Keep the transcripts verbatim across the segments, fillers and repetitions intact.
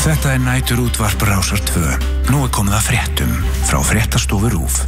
Þetta er næturútvarp Rásar tvö. Nú er komið að fréttum frá Fréttastofu RÚV.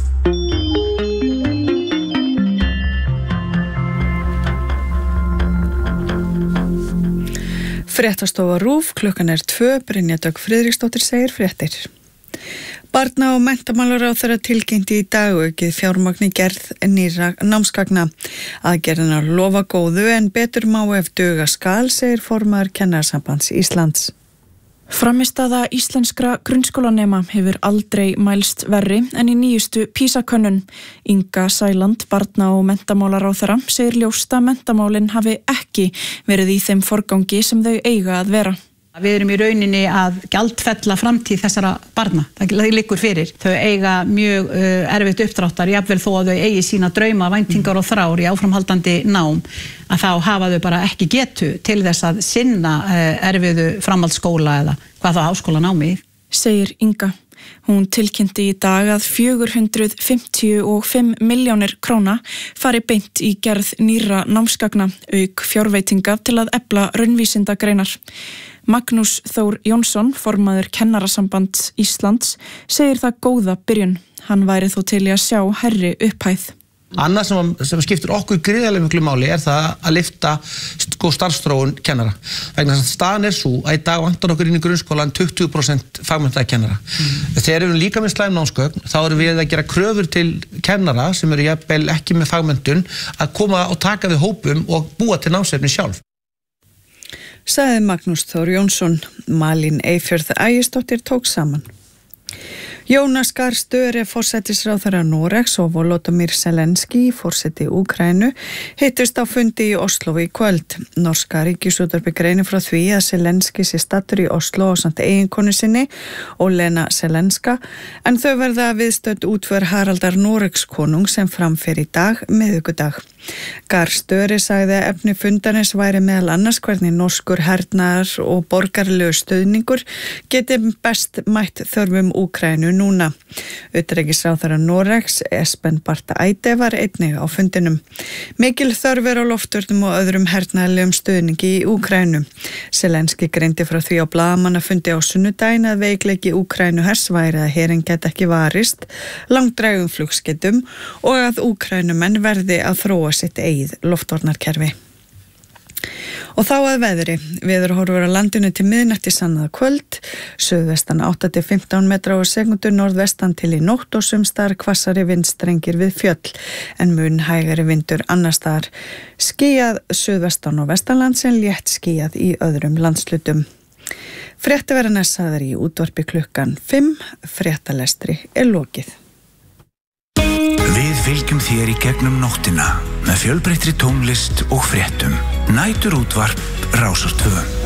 Fréttastofa RÚV, klukkan er tvö, Brynja Dögg Friðriksdóttir segir fréttir. Barna- og menntamálaráðherra tilkynnti í dag aukið fjármagn í gerð nýrra námsgagna. Aðgerðirnar lofa góðu en betur má ef duga skal, segir formaður Kennarasambands Íslands. Frammistaða íslenskra grunnskólanema hefur aldrei mælst verri en í nýjustu PISA-könnun. Inga Sæland, barna- og menntamálaráðherra, segir ljóst að menntamálin hafi ekki verið í þeim forgangi sem þau eiga að vera. Við erum í rauninni að gjaldfella framtíð þessara barna. Það liggur fyrir. Þau eiga mjög uh, erfitt uppdráttar, jafnvel þó að þau eigi sína drauma, væntingar og þrár í áframhaldandi nám, að þá hafa þau bara ekki getu til þess að sinna uh, erfiðu framhaldsskóla eða hvað þá háskólanámi. Segir Inga. Hún tilkynnti í dag að fjögur hundruð fimmtíu og fimm milljónir króna fari beint í gerð nýrra námsgagna, auk fjárveitinga til að efla raunvísindagreinar. Magnús Þór Jónsson, formaður Kennarasambands Íslands, segir það góða byrjun. Hann væri þó til í að sjá hærri upphæð. Annað sem, sem skiptir okkur gríðarlega miklu máli er það að lyfta sko, starfsþróun kennara. Vegna þess að staðan er svo að í dag vantar okkur inn í grunnskólan tuttugu prósent fagmenntaða kennara. Mm. Þegar við erum líka með slæm námsgögn, þá erum við að gera kröfur til kennara sem eru jafnvel ekki með fagmenntun að koma og taka við hópum og búa til námsefni sjálf. Sagði Magnús Þór Jónsson. Malín Eyfjörð Ægisdóttir tók saman. Jónas Gahr Støre, forsætisráðherra Noregs, og Volodymyr Zelensky, forseti Úkraínu, hittust á fundi í Oslo í kvöld. Norska ríkisútvarpið greinir frá því að Zelensky sé staddur í Oslo ásamt eiginkonu sinni, Olena Zelenska, en þau verða viðstödd útför Haraldar Noregskonung sem framfer í dag, miðvikudag. Gahr Støre sagði að efni fundarins væri meðal annars hvernig norskur hernaðar og borgaralegur stuðningur geti best mætt þörfum Úkraínu núna. Utanríkisráðherra Noregs, Espen Barth Eide, var einnig á fundinum. Mikil þörf er á loftvörnum og öðrum hernaðarlegum stuðningi í Úkraínu. Zelensky greindi frá því á blaðamannafundi á sunnudaginn að veikleiki Úkraínu hers væri að herinn gæti ekki varist, langdrægum flugsketum og að Úkraínumenn verði að þróa sitt eigið loftvarnarkerfi. Og þá að veðri. Veðurhorfur á landinu til miðnætti sannað kvöld, suðvestan átta til fimmtán metra á sekundu, norðvestan til í nótt og sumstaðar hvassari vindstrengir við fjöll, en mun hægari vindur annars staðar. Skýjað suðvestan og vestanlands en létt skýjað í öðrum landslutum. Fréttaverðarnar sagðar í útvarpi klukkan fimm, fréttalestri er lokið. Við fylgjum þér í gegnum nóttina með fjölbreyttri tónlist og fréttum. Næturútvarp Rásar tvö.